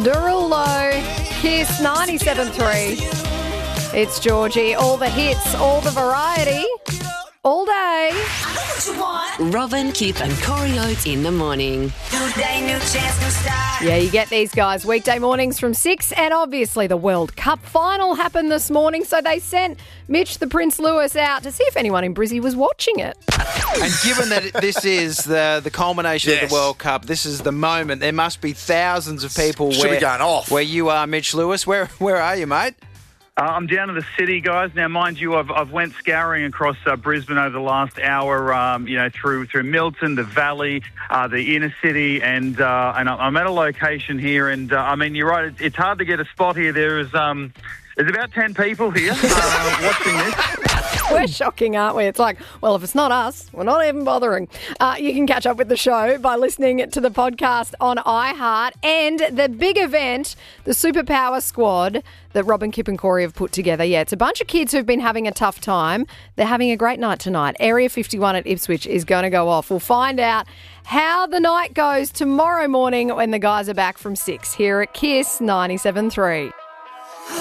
Derulo, Kiss 97.3. It's Georgie. All the hits, all the variety, all day. I know what you want. Robin, Kip and Corey Oates in the morning. New day, new chance, new start. Yeah, you get these guys weekday mornings from 6, and obviously the World Cup final happened this morning, so they sent Mitch the Prince Lewis out to see if anyone in Brizzy was watching it. And given that this is the culmination of Yes. the World Cup, this is the moment. There must be thousands of people Should be going off. where you are, Mitch Lewis. Where are you, mate? I'm down in the city, guys. Now, mind you, I've went scouring across Brisbane over the last hour. Through Milton, the Valley, the inner city, and I'm at a location here. And you're right. It's hard to get a spot here. There's about 10 people here watching this. We're shocking, aren't we? It's like, well, if it's not us, we're not even bothering. You can catch up with the show by listening to the podcast on iHeart, and the big event, the Superpower Squad that Robin, Kip and Corey have put together. Yeah, it's a bunch of kids who've been having a tough time. They're having a great night tonight. Area 51 at Ipswich is going to go off. We'll find out how the night goes tomorrow morning when the guys are back from 6 here at Kiss 97.3.